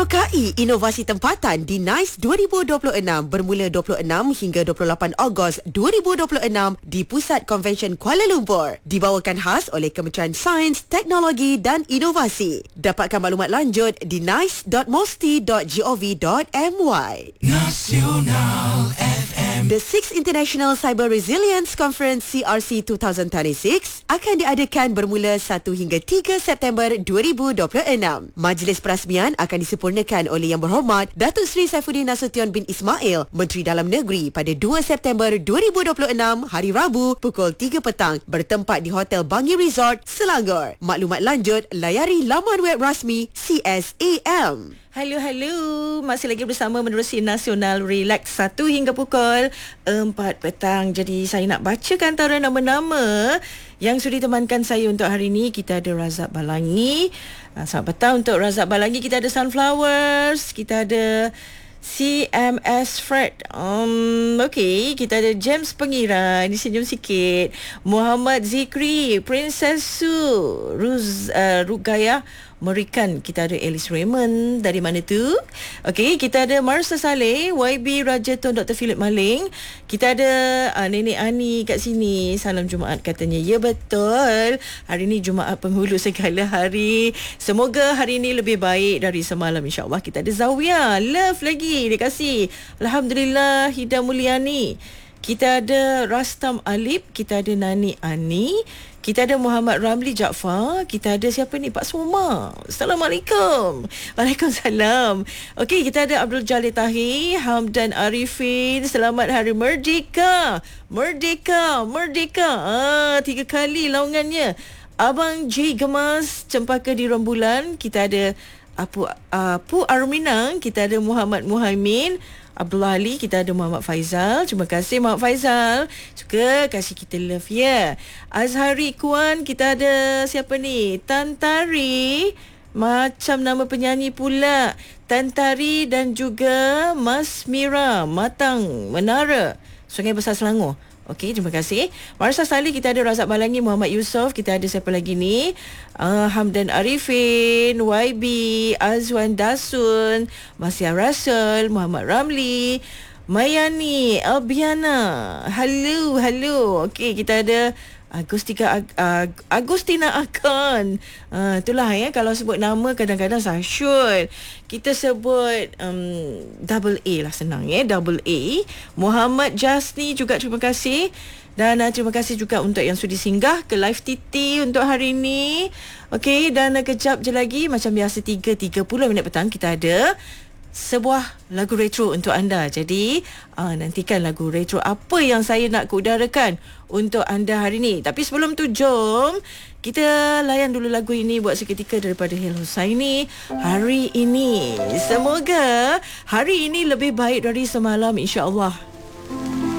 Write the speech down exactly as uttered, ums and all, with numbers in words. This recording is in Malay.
Sukai inovasi tempatan di NICE dua ribu dua puluh enam bermula dua puluh enam hingga dua puluh lapan Ogos dua ribu dua puluh enam di Pusat Konvensyen Kuala Lumpur. Dibawakan khas oleh Kementerian Sains, Teknologi dan Inovasi. Dapatkan maklumat lanjut di nice dot mosti dot gov dot my. Nasional F M. The sixth International Cyber Resilience Conference C R C dua ribu dua puluh enam akan diadakan bermula satu hingga tiga September dua ribu dua puluh enam. Majlis perasmian akan disempurnakan oleh Yang Berhormat Datuk Seri Saifuddin Nasution bin Ismail, Menteri Dalam Negeri pada dua September dua ribu dua puluh enam, hari Rabu, pukul tiga petang, bertempat di Hotel Bangi Resort, Selangor. Maklumat lanjut, layari laman web rasmi C S A M. Halo, halo. Masih lagi bersama menerusi Nasional Relax satu hingga pukul empat petang. Jadi saya nak bacakan antara nama-nama yang sudi temankan saya untuk hari ini. Kita ada Razak Balangi. Selamat petang untuk Razak Balangi. Kita ada Sunflowers. Kita ada C M S Fred. Um, okay, kita ada James Pengira. Ini senyum sikit. Muhammad Zikri, Princess Su, Ruz, uh, Rugaya Merikan. Kita ada Alice Raymond. Dari mana tu? Okey, kita ada Marsa Saleh, Y B Rajaton, Doktor Philip Maling. Kita ada uh, Nenek Ani kat sini. Salam Jumaat katanya. Ya, betul. Hari ni Jumaat penghulu segala hari. Semoga hari ni lebih baik dari semalam, insya-Allah. Kita ada Zawia, love lagi dia kasih. Alhamdulillah. Hida Mulyani. Kita ada Rastam Alip, kita ada Nani Ani, kita ada Muhammad Ramli Jaafar, kita ada siapa ni? Pak Soma. Assalamualaikum. Waalaikumsalam. Okey, kita ada Abdul Jalil Tahir, Hamdan Arifin. Selamat Hari Merdeka. Merdeka, Merdeka. Ah, tiga kali laungannya. Abang J Gemas, Cempaka di Rembulan. Kita ada Apu, Apu Arminang, kita ada Muhammad Muhaimin, Abdullah Ali, kita ada Muhammad Faizal. Terima kasih Muhammad Faizal. Suka kasih kita love ya. Yeah. Azhari Kuan, kita ada siapa ni? Tantari. Macam nama penyanyi pula. Tantari dan juga Mas Mira Matang Menara, Sungai Besar Selangor. Okey, terima kasih. Marsa Salih, kita ada Razak Balangi, Muhammad Yusof, kita ada siapa lagi ni? Uh, Hamdan Arifin, Y B, Azwan Dasun, Masya Rasul, Muhammad Ramli, Mayani, Albiana. Halo, halo. Okey, kita ada Agustika uh, Agustina Akan. Uh, itulah ya, kalau sebut nama kadang-kadang sasyul. Kita sebut um, double A lah, senang ya, double A. Muhammad Jasni juga terima kasih. Dan uh, terima kasih juga untuk yang sudi singgah ke live T T untuk hari ini. Okey, dan uh, kejap je lagi macam biasa tiga tiga puluh minit petang kita ada sebuah lagu retro untuk anda. Jadi uh, nantikan lagu retro apa yang saya nak keudarakan untuk anda hari ini. Tapi sebelum tu, jom kita layan dulu lagu ini buat seketika daripada Hil Husaini. Hari ini, semoga hari ini lebih baik dari semalam, insya-Allah.